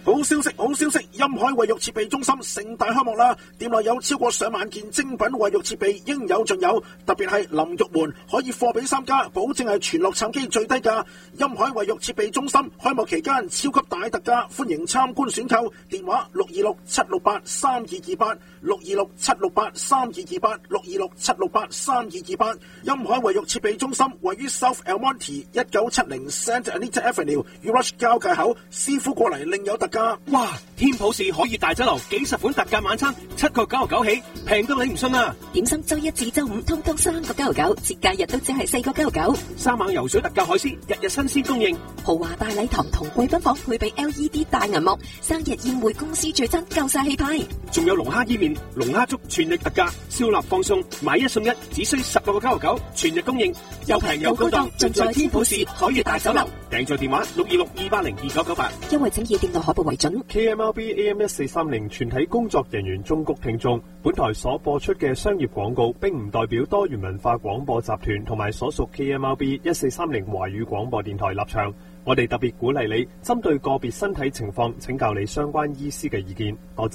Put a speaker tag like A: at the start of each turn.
A: 好消息，好消息！蔭海衛浴設備中心盛大開幕啦！店內有超過上萬件精品衛浴設備，應有盡有。特別係淋浴門可以貨比三家，保證係全洛杉磯最低價。蔭海衛浴設備中心開幕期間超級大特價，歡迎參觀選購。電話626-768-3228，626-768-3228，626-768-3228。蔭海衛浴設備中心位於 South El Monte 1970 Santa Anita Avenue，U Rush 交界口。師傅過嚟另有特價。
B: 哇！天普士可以大酒樓，幾十款特價晚餐，7.99起，平到你唔信啊！
C: 點心周一至周五通通3.99，節假日都只係4.99。
B: 三晚游水特價海鮮，日日新鮮供應。
C: 豪華大禮堂同貴賓房配備 LED 大銀幕，生日宴會公司聚餐夠晒氣派。
B: 仲有龍蝦伊麵、龍蝦粥全力特價，燒臘放送，買一送一，只需16.99，全日供應，又平又高檔，盡在天普士海悅大酒樓。訂座電話626-280-2998。
C: 因為請以店內海報為準。
D: KMLB AM 1430全體工作人員忠告聽眾，本台所播出嘅商業廣告，並唔代表多元文化廣播集團同埋所屬 KMLB 1430華語廣播電台立場。我哋特別鼓勵你針對個別身體情況請教你相關醫師嘅意見。多謝。